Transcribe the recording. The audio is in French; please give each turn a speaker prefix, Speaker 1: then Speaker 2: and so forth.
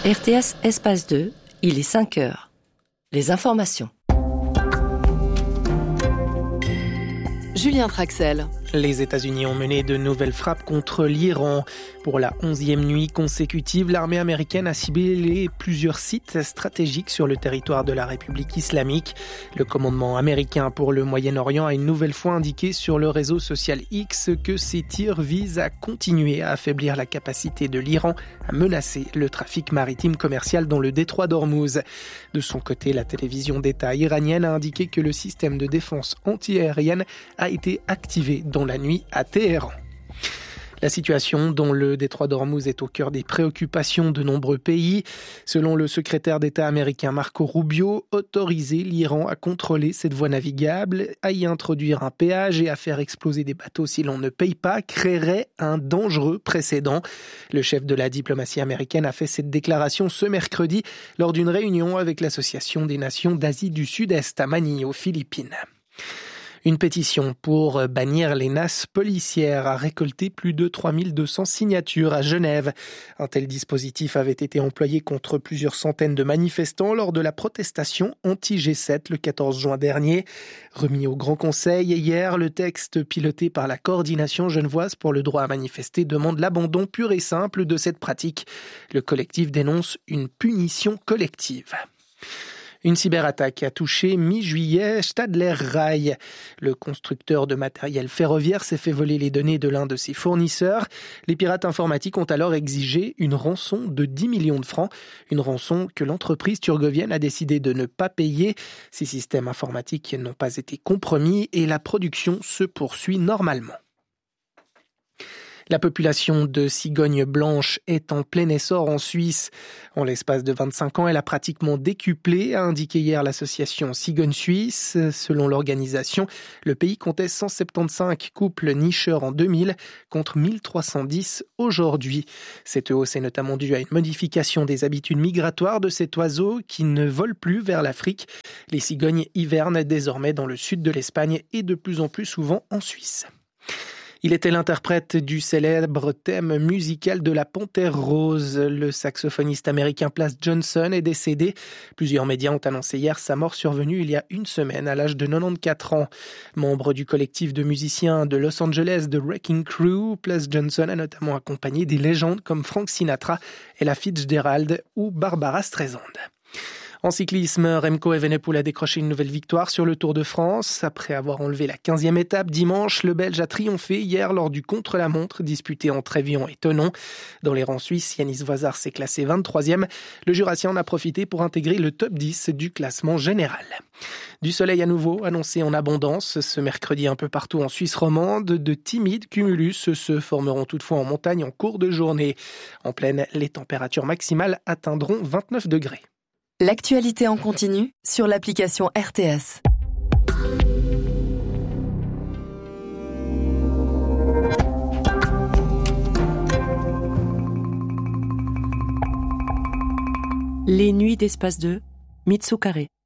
Speaker 1: RTS Espace 2, il est 5 heures. Les informations.
Speaker 2: Julien Traxel.
Speaker 3: Les États-Unis ont mené de nouvelles frappes contre l'Iran. Pour la 11e nuit consécutive, l'armée américaine a ciblé plusieurs sites stratégiques sur le territoire de la République islamique. Le commandement américain pour le Moyen-Orient a une nouvelle fois indiqué sur le réseau social X que ces tirs visent à continuer à affaiblir la capacité de l'Iran à menacer le trafic maritime commercial dans le détroit d'Ormuz. De son côté, la télévision d'État iranienne a indiqué que le système de défense antiaérienne a été activé dans la nuit à Téhéran. La situation dans le détroit d'Ormuz est au cœur des préoccupations de nombreux pays. Selon le secrétaire d'État américain Marco Rubio, autoriser l'Iran à contrôler cette voie navigable, à y introduire un péage et à faire exploser des bateaux si l'on ne paye pas créerait un dangereux précédent. Le chef de la diplomatie américaine a fait cette déclaration ce mercredi lors d'une réunion avec l'Association des nations d'Asie du Sud-Est à Manille, aux Philippines. Une pétition pour bannir les NAS policières a récolté plus de 3200 signatures à Genève. Un tel dispositif avait été employé contre plusieurs centaines de manifestants lors de la protestation anti-G7 le 14 juin dernier. Remis au Grand Conseil hier, le texte piloté par la coordination genevoise pour le droit à manifester demande l'abandon pur et simple de cette pratique. Le collectif dénonce une punition collective. Une cyberattaque a touché mi-juillet Stadler Rail. Le constructeur de matériel ferroviaire s'est fait voler les données de l'un de ses fournisseurs. Les pirates informatiques ont alors exigé une rançon de 10 millions de francs. Une rançon que l'entreprise turgovienne a décidé de ne pas payer. Ces systèmes informatiques n'ont pas été compromis et la production se poursuit normalement. La population de cigognes blanches est en plein essor en Suisse. En l'espace de 25 ans, elle a pratiquement décuplé, a indiqué hier l'association Cigogne Suisse. Selon l'organisation, le pays comptait 175 couples nicheurs en 2000 contre 1310 aujourd'hui. Cette hausse est notamment due à une modification des habitudes migratoires de cet oiseau qui ne vole plus vers l'Afrique. Les cigognes hivernent désormais dans le sud de l'Espagne et de plus en plus souvent en Suisse. Il était l'interprète du célèbre thème musical de la Panthère rose. Le saxophoniste américain Plas Johnson est décédé. Plusieurs médias ont annoncé hier sa mort survenue il y a une semaine à l'âge de 94 ans. Membre du collectif de musiciens de Los Angeles The Wrecking Crew, Plas Johnson a notamment accompagné des légendes comme Frank Sinatra, Ella Fitzgerald ou Barbara Streisand. En cyclisme, Remco Evenepoel a décroché une nouvelle victoire sur le Tour de France. Après avoir enlevé la 15e étape dimanche, le Belge a triomphé hier lors du contre-la-montre disputé entre Évian et Thonon. Dans les rangs suisses, Yanis Voisard s'est classé 23e. Le Jurassien en a profité pour intégrer le top 10 du classement général. Du soleil à nouveau, annoncé en abondance. Ce mercredi un peu partout en Suisse romande, de timides cumulus se formeront toutefois en montagne en cours de journée. En plaine, les températures maximales atteindront 29 degrés.
Speaker 2: L'actualité en continu sur l'application RTS.
Speaker 1: Les nuits d'Espace 2, Mitsu Carré.